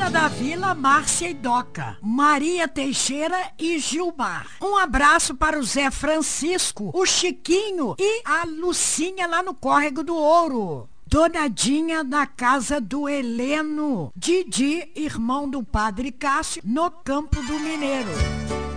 Dona da Vila, Márcia e Doca, Maria Teixeira e Gilmar. Um abraço para o Zé Francisco, o Chiquinho e a Lucinha lá no Córrego do Ouro. Donadinha da casa do Heleno, Didi, irmão do Padre Cássio, no Campo do Mineiro.